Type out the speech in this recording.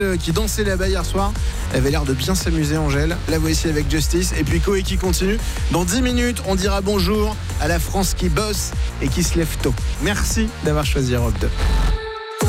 qui dansait là-bas hier soir. Elle avait l'air de bien s'amuser, Angèle. La voici avec Justice. Et puis Koé qui continue. Dans 10 minutes, on dira bonjour à la France qui bosse et qui se lève tôt. Merci d'avoir choisi Europe 2.